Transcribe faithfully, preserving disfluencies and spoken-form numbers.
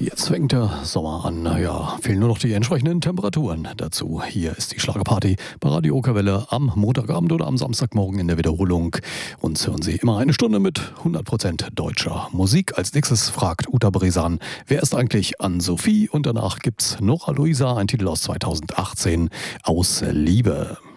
Jetzt fängt der Sommer an. Ja, fehlen nur noch die entsprechenden Temperaturen dazu. Hier ist die Schlagerparty bei Radio Okerwelle am Montagabend oder am Samstagmorgen in der Wiederholung. Uns hören Sie immer eine Stunde mit hundert Prozent deutscher Musik. Als nächstes fragt Uta Bresan, wer ist eigentlich Ann-Sophie? Und danach gibt's Nora Luisa, ein Titel aus zweitausendachtzehn, Aus Liebe.